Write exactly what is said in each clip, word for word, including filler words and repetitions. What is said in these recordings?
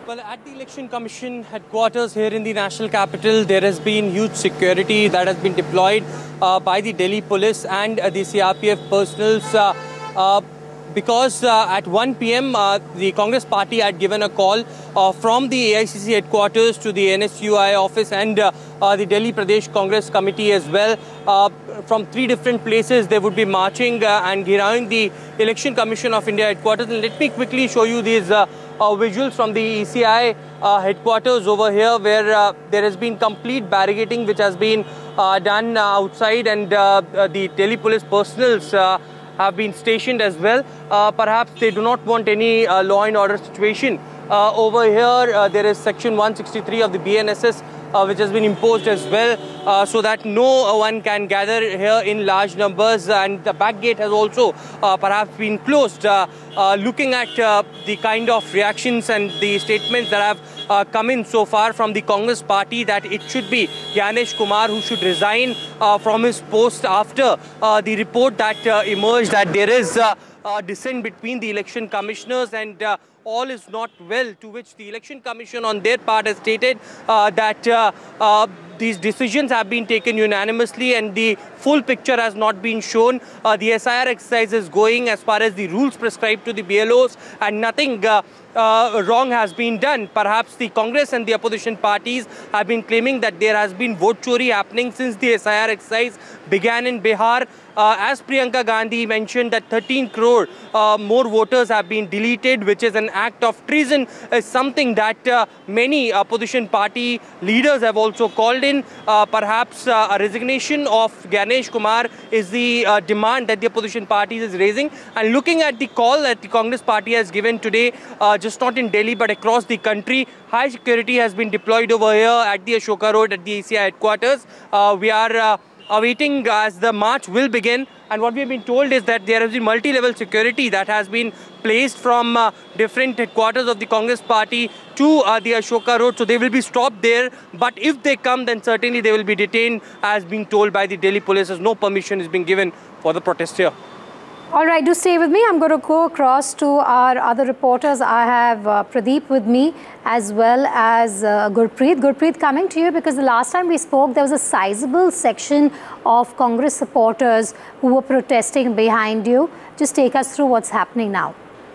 Well, at the Election Commission headquarters here in the national capital, there has been huge security that has been deployed uh, by the Delhi police and uh, the C R P F personals uh, uh, because uh, at one p m uh, the Congress party had given a call uh, from the A I C C headquarters to the N S U I office and uh, uh, the Delhi Pradesh Congress committee as well. Uh, from three different places they would be marching uh, and ghirawing the Election Commission of India headquarters. And let me quickly show you these uh, uh, visuals from the E C I uh, headquarters over here, where uh, there has been complete barricading which has been uh, done uh, outside, and uh, uh, the Delhi police personals uh, have been stationed as well. Uh, perhaps they do not want any uh, law and order situation. Uh, over here, uh, there is section one sixty-three of the B N S S uh, which has been imposed as well, uh, so that no one can gather here in large numbers, and the back gate has also uh, perhaps been closed. Uh, uh, looking at uh, the kind of reactions and the statements that have uh, come in so far from the Congress party, that it should be Gyanesh Kumar who should resign uh, from his post after uh, the report that uh, emerged that there is uh, uh, dissent between the election commissioners and uh, all is not well, to which the Election Commission on their part has stated uh, that uh, uh, these decisions have been taken unanimously and the full picture has not been shown. Uh, the S I R exercise is going as far as the rules prescribed to the B L Os, and nothing uh, uh, wrong has been done. Perhaps the Congress and the opposition parties have been claiming that there has been vote chori happening since the S I R exercise began in Bihar. Uh, as Priyanka Gandhi mentioned, that thirteen crore uh, more voters have been deleted, which is an act of treason, is something that uh, many opposition party leaders have also called in. Uh, perhaps uh, a resignation of Gyanesh Kumar is the uh, demand that the opposition parties is raising. And looking at the call that the Congress party has given today, uh, just not in Delhi but across the country, high security has been deployed over here at the Ashoka Road at the E C I headquarters. Uh, we are uh, awaiting as the march will begin, and what we have been told is that there has been multi-level security that has been placed from uh, different headquarters of the Congress party to uh, the Ashoka Road, so they will be stopped there, but if they come then certainly they will be detained, as being told by the Delhi police, as no permission is being given for the protest here. All right, do stay with me. I'm going to go across to our other reporters. I have uh, Pradeep with me as well as uh, Gurpreet. Gurpreet, coming to you because the last time we spoke, there was a sizable section of Congress supporters who were protesting behind you. Just take us through what's happening now.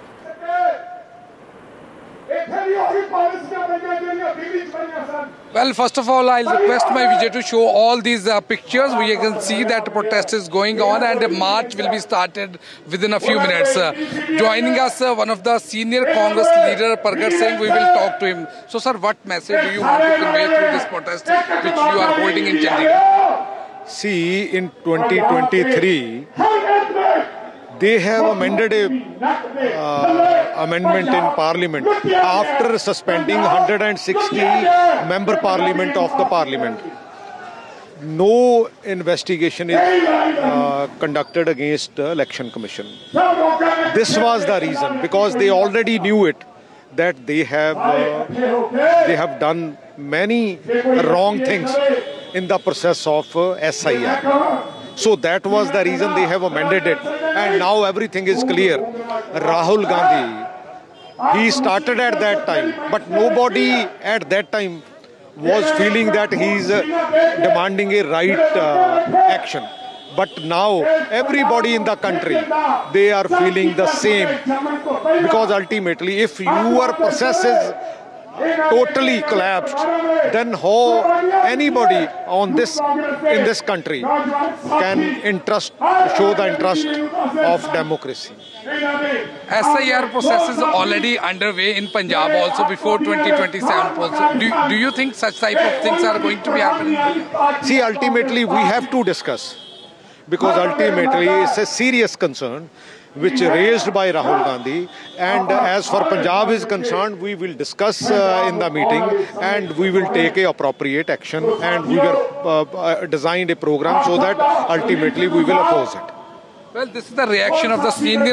Well, first of all, I'll request my Vijay to show all these uh, pictures. We can see that protest is going on and a march will be started within a few minutes. Uh, joining us, uh, one of the senior Congress leader, Pargat Singh, we will talk to him. So, sir, what message do you want to convey through this protest which you are holding in Chandigarh? See, in twenty twenty-three, they have amended a uh, amendment in Parliament after suspending one hundred sixty member Parliament of the Parliament. No investigation is uh, conducted against the Election Commission. This was the reason, because they already knew it, that they have uh, they have done many wrong things in the process of uh, S I R. So that was the reason they have amended it, and now everything is clear. Rahul Gandhi, he started at that time, but nobody at that time was feeling that he is uh, demanding a right uh, action. But now everybody in the country, they are feeling the same, because ultimately if your process is totally collapsed, then how anybody on this in this country can interest show the interest of democracy? S I R process is already underway in Punjab also before twenty twenty-seven. Also. Do, do you think such type of things are going to be happening? See, ultimately we have to discuss, because ultimately it's a serious concern which raised by Rahul Gandhi, and uh, as far Punjab is concerned, we will discuss uh, in the meeting and we will take a appropriate action, and we will uh, uh, designed a program so that ultimately we will oppose it. Well, this is the reaction of the senior